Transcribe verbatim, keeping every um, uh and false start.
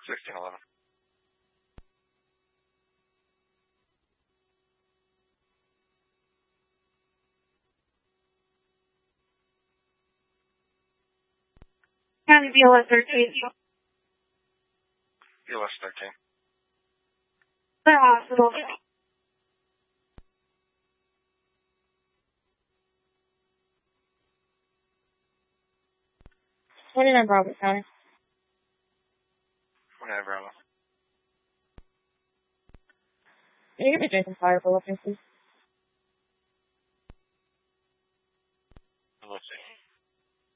sixteen eleven. County B L S thirteen. B L S thirteen. The hospital. twenty-nine Bravo County. twenty-nine Bravo. Can you give me Jason Fire for looking, please?